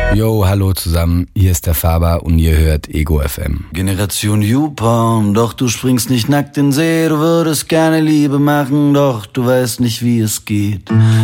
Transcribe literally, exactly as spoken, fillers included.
Yo, hallo zusammen, hier ist der Faber und ihr hört Ego F M. Generation YouPorn, doch du springst nicht nackt in den See. Du würdest gerne Liebe machen, doch du weißt nicht, wie es geht.